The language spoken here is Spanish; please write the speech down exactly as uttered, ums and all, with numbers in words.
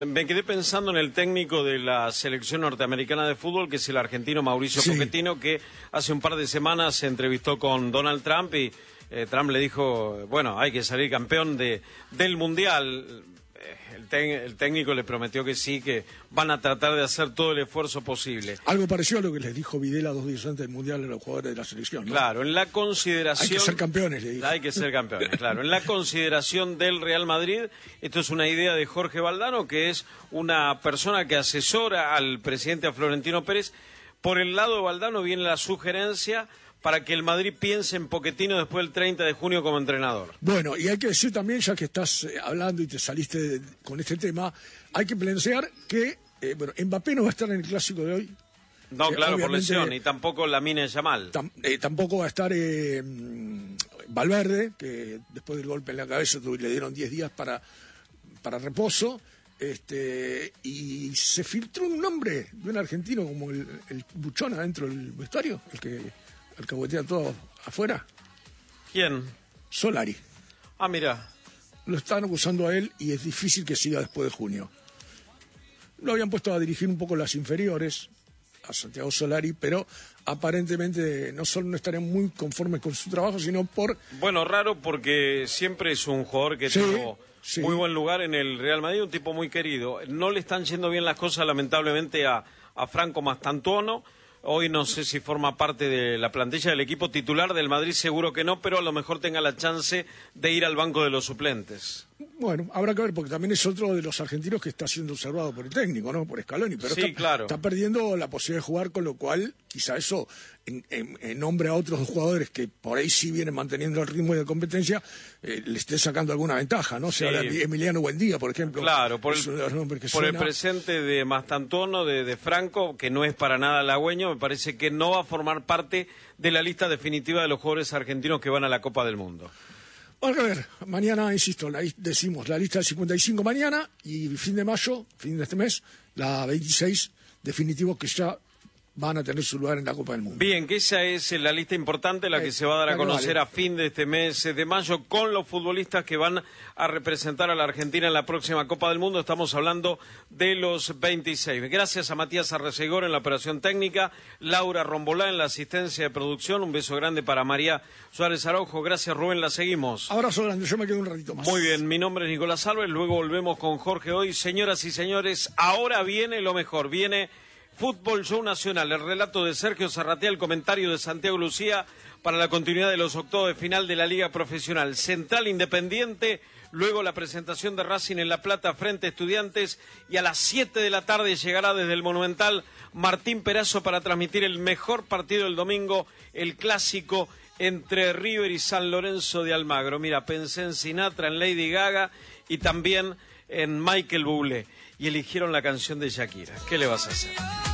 Me quedé pensando en el técnico de la selección norteamericana de fútbol, que es el argentino Mauricio Sí. Pochettino, que hace un par de semanas se entrevistó con Donald Trump y eh, Trump le dijo, bueno, hay que salir campeón de, del Mundial. El, te- el técnico le prometió que sí, que van a tratar de hacer todo el esfuerzo posible. Algo parecido a lo que les dijo Videla dos días antes del Mundial a los jugadores de la selección, ¿no? Claro, en la consideración... Hay que ser campeones, le dijo. Hay que ser campeones, claro. En la consideración del Real Madrid, esto es una idea de Jorge Valdano, que es una persona que asesora al presidente Florentino Pérez. Por el lado de Valdano viene la sugerencia para que el Madrid piense en Pochettino después del treinta de junio como entrenador. Bueno, y hay que decir también, ya que estás eh, hablando y te saliste de- con este tema, hay que plantear que, eh, bueno, Mbappé no va a estar en el Clásico de hoy. No, Eh, claro, por obviamente, lesión, y tampoco Lamine Yamal. Tam- eh, tampoco va a estar eh, mm, Valverde, que después del golpe en la cabeza tuvo- le dieron diez días para, para reposo. Este, y se filtró un nombre de un argentino como el, el Buchón adentro del vestuario, el que alcahuetea todo afuera, ¿Quién? Solari. Ah, mira. Lo están acusando a él y es difícil que siga después de junio. Lo habían puesto a dirigir un poco las inferiores, a Santiago Solari, pero aparentemente no solo no estarían muy conformes con su trabajo, sino por... Bueno, raro porque siempre es un jugador que Sí, tuvo sí. muy buen lugar en el Real Madrid, un tipo muy querido. No le están yendo bien las cosas, lamentablemente, a, a Franco Mastantuono. Hoy no sé si forma parte de la plantilla del equipo titular del Madrid, seguro que no, pero a lo mejor tenga la chance de ir al banco de los suplentes. Bueno, habrá que ver, porque también es otro de los argentinos que está siendo observado por el técnico, ¿no? Por Scaloni, pero Sí, está, claro. está perdiendo la posibilidad de jugar, con lo cual quizá eso, en, en- en nombre a otros jugadores que por ahí sí vienen manteniendo el ritmo de competencia, eh, le esté sacando alguna ventaja, ¿no? O sea, Sí. habla de Emiliano Buendía, por ejemplo. Claro, por es uno de los nombres que el, por el suena. presente de Mastantuono, de, de Franco, que no es para nada halagüeño, me parece que no va a formar parte de la lista definitiva de los jugadores argentinos que van a la Copa del Mundo. Vamos a ver, mañana, insisto, la, decimos la lista del cincuenta y cinco mañana y fin de mayo, fin de este mes, la veintiséis definitivos que ya van a tener su lugar en la Copa del Mundo. Bien, que esa es la lista importante, la que Eh, se va a dar a la que conocer vale. a fin de este mes de mayo con los futbolistas que van a representar a la Argentina en la próxima Copa del Mundo. Estamos hablando de los veintiséis. Gracias a Matías Arrecegor en la operación técnica, Laura Rombolá en la asistencia de producción. Un beso grande para María Suárez Araujo. Gracias, Rubén. La seguimos. Abrazo grande, yo me quedo un ratito más. Muy bien, mi nombre es Nicolás Álvarez, luego volvemos con Jorge Hoy. Señoras y señores, ahora viene lo mejor, viene Fútbol Show Nacional, el relato de Sergio Zarratea, el comentario de Santiago Lucía para la continuidad de los octavos de final de la Liga Profesional. Central Independiente, luego la presentación de Racing en La Plata frente a Estudiantes y a las siete de la tarde llegará desde el Monumental Martín Perazo para transmitir el mejor partido del domingo, el clásico entre River y San Lorenzo de Almagro. Mira, pensé en Sinatra, en Lady Gaga y también en Michael Bublé y eligieron la canción de Shakira. ¿Qué le vas a hacer?